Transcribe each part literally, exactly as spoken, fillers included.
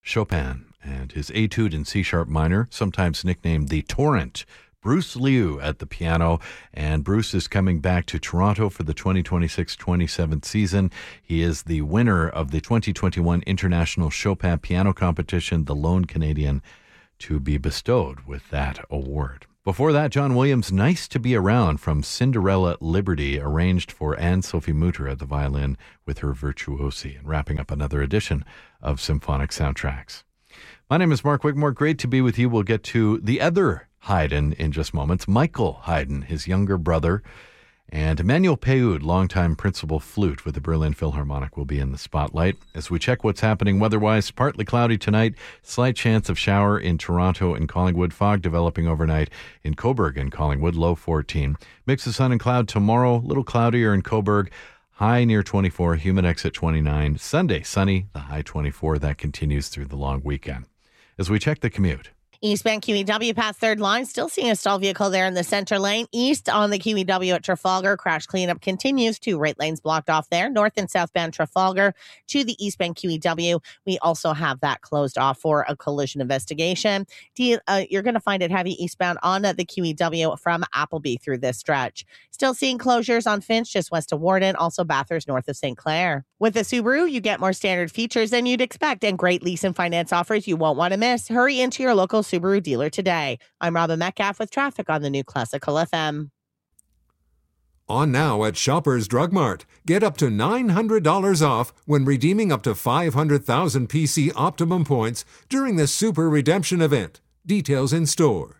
Chopin and his Etude in C-sharp minor, sometimes nicknamed the Torrent. Bruce Liu at the piano, and Bruce is coming back to Toronto for the twenty twenty-six twenty-seven season. He is the winner of the twenty twenty-one International Chopin Piano Competition, the lone Canadian to be bestowed with that award. Before that, John Williams' Nice to Be Around from Cinderella Liberty, arranged for Anne-Sophie Mutter at the violin with her virtuosi, and wrapping up another edition of Symphonic Soundtracks. My name is Mark Wigmore. Great to be with you. We'll get to the other Haydn in just moments. Michael Haydn, his younger brother, and Emmanuel Peyud, longtime principal flute with the Berlin Philharmonic, will be in the spotlight. As we check what's happening weather-wise, partly cloudy tonight, slight chance of shower in Toronto and Collingwood, fog developing overnight in Cobourg and Collingwood, low fourteen. Mix of sun and cloud tomorrow, little cloudier in Cobourg, high near twenty-four, Humidex at twenty-nine. Sunday, sunny, the high twenty-four. That continues through the long weekend. As we check the commute. Eastbound Q E W past third line, still seeing a stalled vehicle there in the center lane. East on the Q E W at Trafalgar, crash cleanup continues. Two right lanes blocked off there. North and southbound Trafalgar to the eastbound Q E W. We also have that closed off for a collision investigation. Uh, you're going to find it heavy eastbound on the Q E W from Appleby through this stretch. Still seeing closures on Finch just west of Warden, also Bathurst north of Saint Clair. With the Subaru, you get more standard features than you'd expect and great lease and finance offers you won't want to miss. Hurry into your local Subaru dealer today. I'm Robin Metcalf with traffic on the new Classical F M. On now at Shoppers Drug Mart. Get up to nine hundred dollars off when redeeming up to five hundred thousand P C Optimum points during the Super Redemption event. Details in store.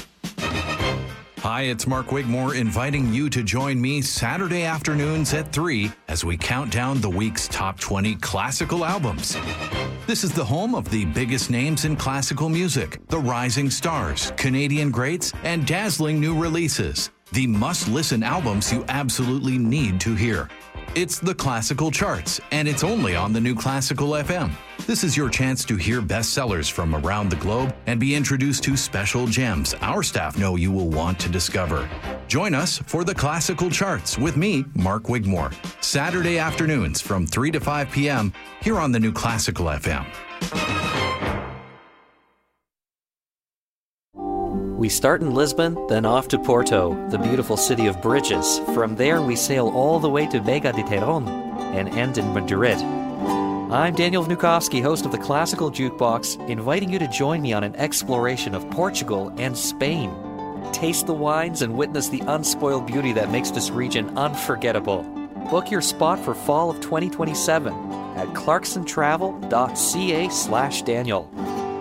Hi, it's Mark Wigmore inviting you to join me Saturday afternoons at three as we count down the week's top twenty classical albums. This is the home of the biggest names in classical music, the rising stars, Canadian greats, and dazzling new releases. The must-listen albums you absolutely need to hear. It's the Classical Charts, and it's only on the new Classical F M. This is your chance to hear bestsellers from around the globe and be introduced to special gems our staff know you will want to discover. Join us for the Classical Charts with me, Mark Wigmore, Saturday afternoons from three to five p.m. here on the new Classical F M. We start in Lisbon, then off to Porto, the beautiful city of bridges. From there, we sail all the way to Vega de Terón and end in Madrid. I'm Daniel Vnukovsky, host of the Classical Jukebox, inviting you to join me on an exploration of Portugal and Spain. Taste the wines and witness the unspoiled beauty that makes this region unforgettable. Book your spot for fall of twenty twenty-seven at clarksontravel.ca slash Daniel.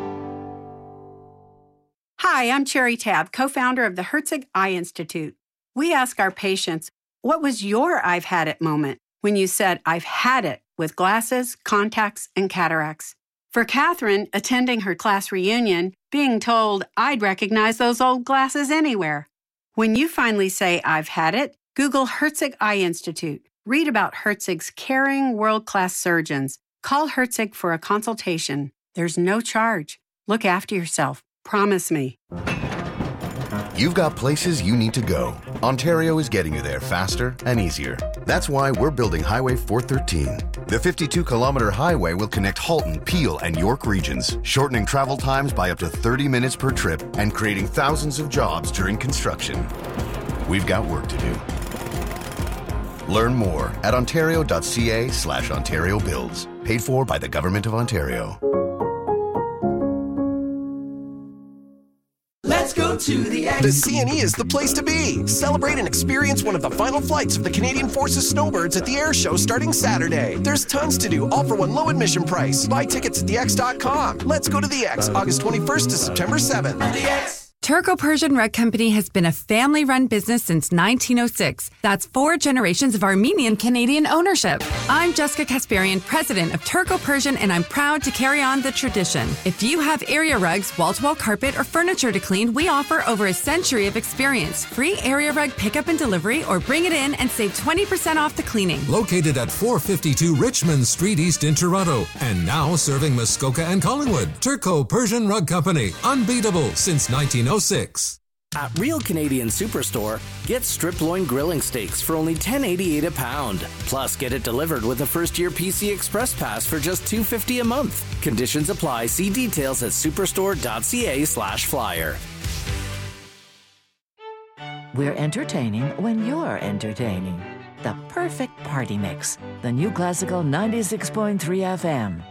Hi, I'm Cherry Tab, co-founder of the Herzig Eye Institute. We ask our patients, what was your I've had it moment when you said, I've had it with glasses, contacts, and cataracts? For Catherine, attending her class reunion, being told, I'd recognize those old glasses anywhere. When you finally say, I've had it, Google Herzig Eye Institute. Read about Herzig's caring, world-class surgeons. Call Herzig for a consultation. There's no charge. Look after yourself. Promise me. You've got places you need to go. Ontario is getting you there faster and easier. That's why we're building Highway four thirteen. The fifty-two kilometer highway will connect Halton, Peel, and York regions, shortening travel times by up to thirty minutes per trip and creating thousands of jobs during construction. We've got work to do. Learn more at ontario.ca slash Ontario Builds. Paid for by the Government of Ontario. Let's go to the X. The C N E is the place to be. Celebrate and experience one of the final flights of the Canadian Forces Snowbirds at the air show starting Saturday. There's tons to do, all for one low admission price. Buy tickets at the x dot com. Let's go to the X, August twenty-first to September seventh. The X. Turco Persian Rug Company has been a family-run business since nineteen oh six. That's four generations of Armenian-Canadian ownership. I'm Jessica Kasparian, president of Turco Persian, and I'm proud to carry on the tradition. If you have area rugs, wall-to-wall carpet, or furniture to clean, we offer over a century of experience. Free area rug pickup and delivery, or bring it in and save twenty percent off the cleaning. Located at four fifty-two Richmond Street East in Toronto, and now serving Muskoka and Collingwood. Turco Persian Rug Company, unbeatable since nineteen oh six. At Real Canadian Superstore, get strip loin grilling steaks for only ten eighty-eight a pound. Plus, get it delivered with a first-year P C Express Pass for just two fifty a month. Conditions apply. See details at superstore.ca slash flyer. We're entertaining when you're entertaining. The perfect party mix. The new classical ninety-six point three F M.